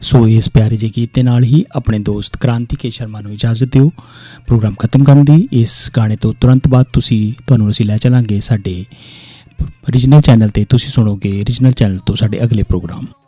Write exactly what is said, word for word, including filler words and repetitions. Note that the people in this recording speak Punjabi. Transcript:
ਸੋ ਇਸ ਪਿਆਰੇ ਜਿਹੇ ਗੀਤ ਦੇ ਨਾਲ ਹੀ ਆਪਣੇ ਦੋਸਤ ਕ੍ਰਾਂਤੀ ਕੇ ਸ਼ਰਮਾ ਨੂੰ ਇਜਾਜ਼ਤ ਦਿਓ ਪ੍ਰੋਗਰਾਮ ਖਤਮ ਕਰਨ ਦੀ। ਇਸ ਗਾਣੇ ਤੋਂ ਤੁਰੰਤ ਬਾਅਦ ਤੁਸੀਂ ਤੁਹਾਨੂੰ ਅਸੀਂ ਲੈ ਚੱਲਾਂਗੇ ਸਾਡੇ ਰੀਜਨਲ ਚੈਨਲ 'ਤੇ। ਤੁਸੀਂ ਸੁਣੋਗੇ ਰੀਜਨਲ ਚੈਨਲ ਤੋਂ ਸਾਡੇ ਅਗਲੇ ਪ੍ਰੋਗਰਾਮ।